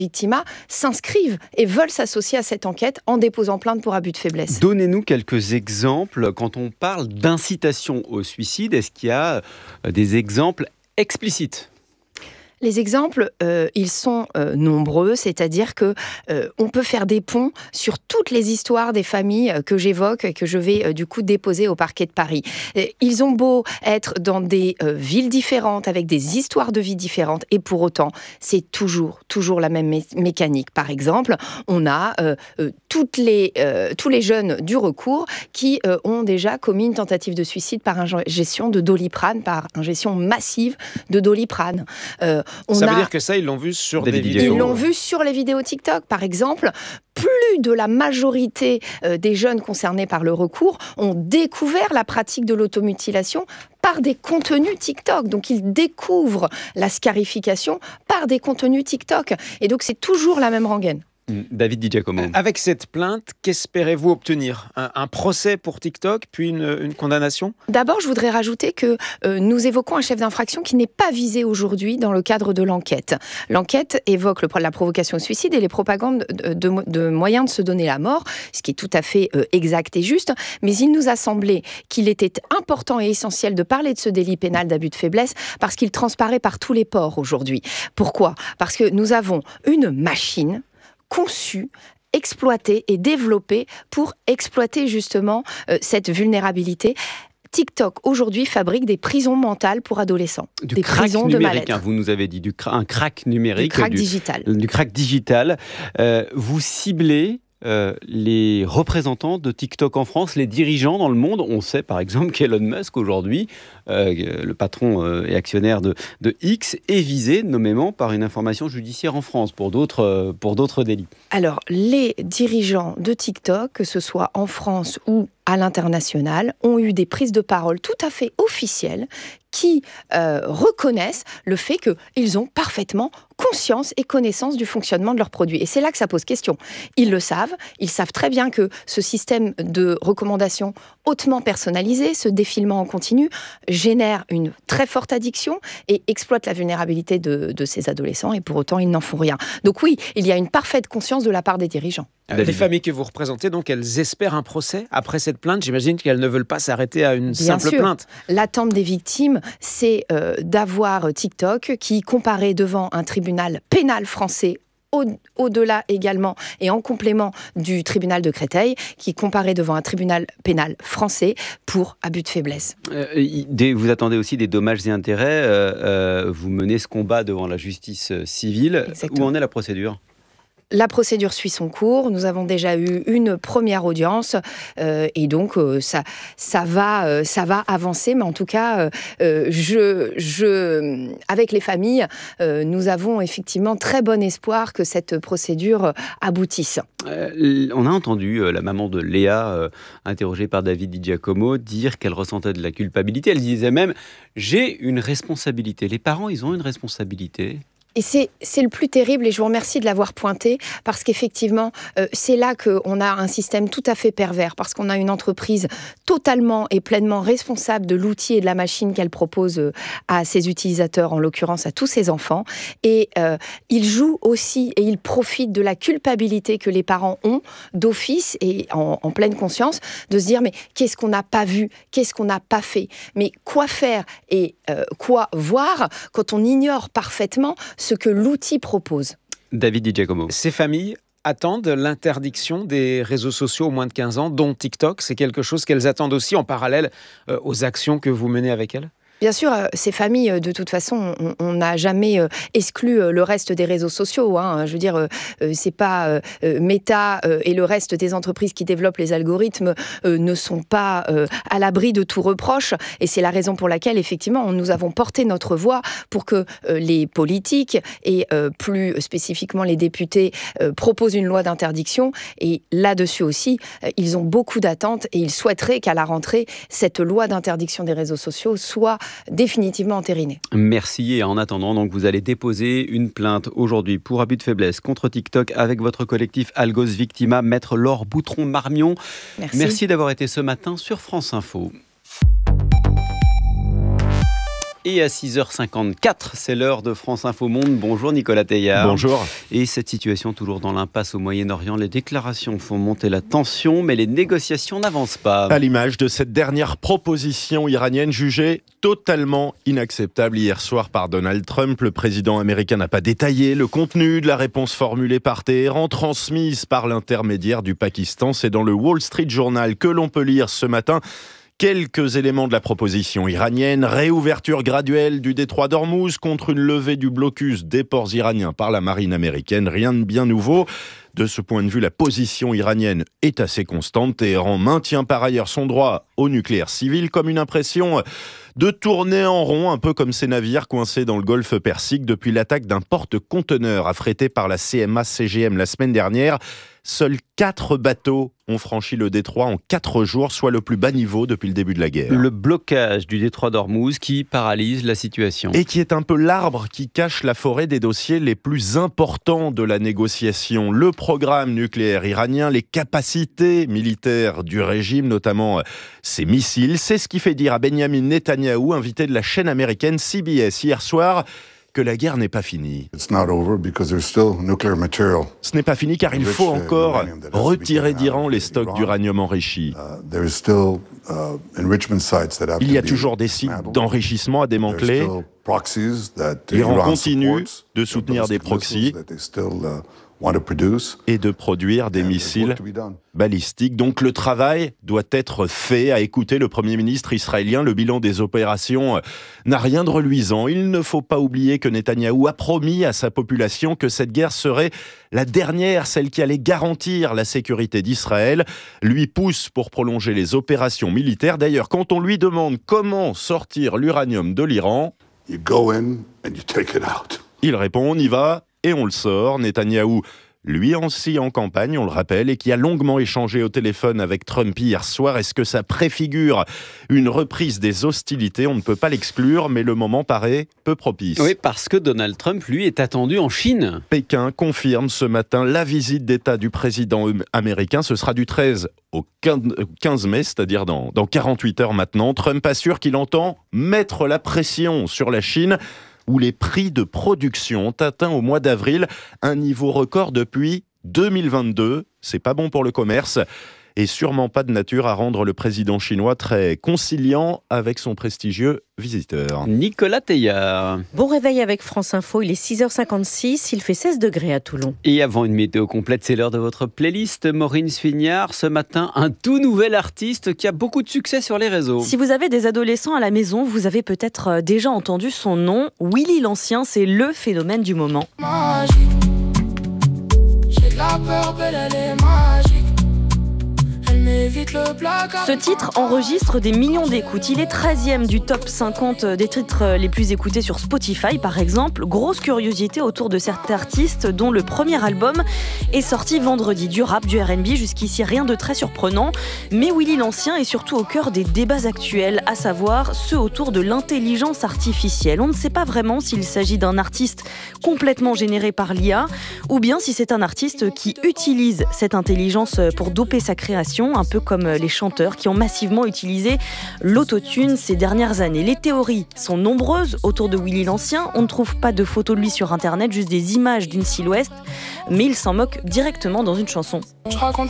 Victima s'inscrivent et veulent s'associer à cette enquête en déposant plainte pour abus de faiblesse. Donnez-nous quelques exemples quand on parle d'incitation au suicide. Est-ce qu'il y a des exemples explicites ? Les exemples, ils sont nombreux, c'est-à-dire que on peut faire des ponts sur toutes les histoires des familles que j'évoque et que je vais du coup déposer au parquet de Paris. Ils ont beau être dans des villes différentes, avec des histoires de vie différentes, et pour autant, c'est toujours la même mécanique. Par exemple, on a tous les jeunes du recours qui ont déjà commis une tentative de suicide par ingestion de Doliprane, par ingestion massive de Doliprane. Ça veut dire que ça, ils l'ont vu sur des vidéos. Ils l'ont vu sur les vidéos TikTok, par exemple. Plus de la majorité des jeunes concernés par le recours ont découvert la pratique de l'automutilation par des contenus TikTok. Donc, ils découvrent la scarification par des contenus TikTok. Et donc, c'est toujours la même rengaine. David Di Giacomo. Avec cette plainte, qu'espérez-vous obtenir ? Un procès pour TikTok, puis une condamnation ? D'abord, je voudrais rajouter que nous évoquons un chef d'infraction qui n'est pas visé aujourd'hui dans le cadre de l'enquête. L'enquête évoque la provocation au suicide et les propagandes de moyens de se donner la mort, ce qui est tout à fait exact et juste, mais il nous a semblé qu'il était important et essentiel de parler de ce délit pénal d'abus de faiblesse parce qu'il transparaît par tous les pores aujourd'hui. Pourquoi ? Parce que nous avons une machine conçu, exploité et développé pour exploiter justement cette vulnérabilité. TikTok, aujourd'hui, fabrique des prisons mentales pour adolescents. Du des crack prisons numérique, de mal-être. vous nous avez dit, un crack numérique. Du crack digital. Du crack digital. Vous ciblez les représentants de TikTok en France, les dirigeants dans le monde. On sait par exemple qu'Elon Musk aujourd'hui, le patron et actionnaire de X, est visé nommément par une information judiciaire en France pour d'autres délits. Alors, les dirigeants de TikTok, que ce soit en France ou à l'international, ont eu des prises de parole tout à fait officielles qui reconnaissent le fait qu'ils ont parfaitement conscience et connaissance du fonctionnement de leurs produits. Et c'est là que ça pose question. Ils le savent, ils savent très bien que ce système de recommandations hautement personnalisé, ce défilement en continu, génère une très forte addiction et exploite la vulnérabilité de ces adolescents, et pour autant, ils n'en font rien. Donc oui, il y a une parfaite conscience de la part des dirigeants. Les familles que vous représentez, donc, elles espèrent un procès après cette plainte. J'imagine qu'elles ne veulent pas s'arrêter à une simple plainte. L'attente des victimes, c'est d'avoir TikTok qui, comparé devant un tribunal pénal français, au-delà également et en complément du tribunal de Créteil, qui comparait devant un tribunal pénal français pour abus de faiblesse. Vous attendez aussi des dommages et intérêts. Vous menez ce combat devant la justice civile. Exactement. Où en est la procédure ? La procédure suit son cours. Nous avons déjà eu une première audience et donc ça va avancer. Mais en tout cas, avec les familles, nous avons effectivement très bon espoir que cette procédure aboutisse. On a entendu la maman de Léa, interrogée par David Di Giacomo, dire qu'elle ressentait de la culpabilité. Elle disait même « j'ai une responsabilité ». Les parents, ils ont une responsabilité. Et c'est le plus terrible, et je vous remercie de l'avoir pointé, parce qu'effectivement, c'est là qu'on a un système tout à fait pervers, parce qu'on a une entreprise totalement et pleinement responsable de l'outil et de la machine qu'elle propose à ses utilisateurs, en l'occurrence à tous ses enfants, et il joue aussi et il profite de la culpabilité que les parents ont d'office et en pleine conscience, de se dire mais qu'est-ce qu'on n'a pas vu, qu'est-ce qu'on n'a pas fait, mais quoi faire et quoi voir quand on ignore parfaitement ce que l'outil propose. David Di Giacomo. Ces familles attendent l'interdiction des réseaux sociaux aux moins de 15 ans, dont TikTok. C'est quelque chose qu'elles attendent aussi en parallèle aux actions que vous menez avec elles ? Bien sûr, ces familles, de toute façon, on n'a jamais exclu le reste des réseaux sociaux. Je veux dire, c'est pas Meta et le reste des entreprises qui développent les algorithmes ne sont pas à l'abri de tout reproche. Et c'est la raison pour laquelle, effectivement, nous avons porté notre voix pour que les politiques et plus spécifiquement les députés proposent une loi d'interdiction. Et là-dessus aussi, ils ont beaucoup d'attentes et ils souhaiteraient qu'à la rentrée, cette loi d'interdiction des réseaux sociaux soit définitivement entériné. Merci. Et en attendant, donc, vous allez déposer une plainte aujourd'hui pour abus de faiblesse contre TikTok avec votre collectif Algos Victima, Maître Laure Boutron-Marmion. Merci d'avoir été ce matin sur France Info. Et à 6h54, c'est l'heure de France Info Monde. Bonjour Nicolas Teillard. Bonjour. Et cette situation toujours dans l'impasse au Moyen-Orient, les déclarations font monter la tension, mais les négociations n'avancent pas. À l'image de cette dernière proposition iranienne jugée totalement inacceptable hier soir par Donald Trump, le président américain n'a pas détaillé le contenu de la réponse formulée par Téhéran, transmise par l'intermédiaire du Pakistan. C'est dans le Wall Street Journal que l'on peut lire ce matin quelques éléments de la proposition iranienne. Réouverture graduelle du détroit d'Ormuz contre une levée du blocus des ports iraniens par la marine américaine. Rien de bien nouveau. De ce point de vue, la position iranienne est assez constante. Téhéran maintient par ailleurs son droit au nucléaire civil, comme une impression de tourner en rond, un peu comme ces navires coincés dans le golfe Persique depuis l'attaque d'un porte-conteneurs affrété par la CMA-CGM la semaine dernière. Seuls 4 bateaux ont franchi le détroit en 4 jours, soit le plus bas niveau depuis le début de la guerre. Le blocage du détroit d'Ormuz qui paralyse la situation. Et qui est un peu l'arbre qui cache la forêt des dossiers les plus importants de la négociation. Le programme nucléaire iranien, les capacités militaires du régime, notamment ses missiles. C'est ce qui fait dire à Benjamin Netanyahou, invité de la chaîne américaine CBS hier soir, que la guerre n'est pas finie. Ce n'est pas fini car il faut encore retirer d'Iran les stocks d'uranium enrichi. Il y a toujours des sites d'enrichissement à démanteler. L'Iran continue de soutenir des proxys et de produire des missiles balistiques. Donc le travail doit être fait. À écouter le Premier ministre israélien, le bilan des opérations n'a rien de reluisant. Il ne faut pas oublier que Netanyahou a promis à sa population que cette guerre serait la dernière, celle qui allait garantir la sécurité d'Israël. Lui pousse pour prolonger les opérations militaires. D'ailleurs, quand on lui demande comment sortir l'uranium de l'Iran, il répond « on y va ». Et on le sort. Netanyahou, lui aussi en campagne, on le rappelle, et qui a longuement échangé au téléphone avec Trump hier soir. Est-ce que ça préfigure une reprise des hostilités ? On ne peut pas l'exclure, mais le moment paraît peu propice. Oui, parce que Donald Trump, lui, est attendu en Chine. Pékin confirme ce matin la visite d'État du président américain. Ce sera du 13 au 15 mai, c'est-à-dire dans 48 heures maintenant. Trump assure qu'il entend mettre la pression sur la Chine, où les prix de production ont atteint au mois d'avril un niveau record depuis 2022. C'est pas bon pour le commerce et sûrement pas de nature à rendre le président chinois très conciliant avec son prestigieux visiteur. Nicolas Teillard. Bon réveil avec France Info, il est 6h56, il fait 16 degrés à Toulon. Et avant une météo complète, c'est l'heure de votre playlist. Maureen Sfignard, ce matin, un tout nouvel artiste qui a beaucoup de succès sur les réseaux. Si vous avez des adolescents à la maison, vous avez peut-être déjà entendu son nom. Willy l'Ancien, c'est le phénomène du moment. Magique. J'ai de la peur, belle, elle est magique. Ce titre enregistre des millions d'écoutes. Il est 13e du top 50 des titres les plus écoutés sur Spotify, par exemple. Grosse curiosité autour de cet artiste dont le premier album est sorti vendredi. Du rap, du R&B, jusqu'ici rien de très surprenant. Mais Willy l'Ancien est surtout au cœur des débats actuels, à savoir ceux autour de l'intelligence artificielle. On ne sait pas vraiment s'il s'agit d'un artiste complètement généré par l'IA ou bien si c'est un artiste qui utilise cette intelligence pour doper sa création, un peu comme les chanteurs qui ont massivement utilisé l'autotune ces dernières années. Les théories sont nombreuses autour de Willy l'Ancien. On ne trouve pas de photos de lui sur Internet, juste des images d'une silhouette, mais il s'en moque directement dans une chanson. Je raconte